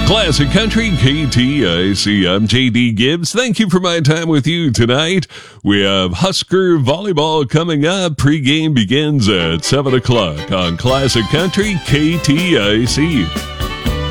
Classic Country, KTIC. I'm JD Gibbs. Thank you for my time with you tonight. We have Husker volleyball coming up. Pre-game begins at 7 o'clock on Classic Country, KTIC.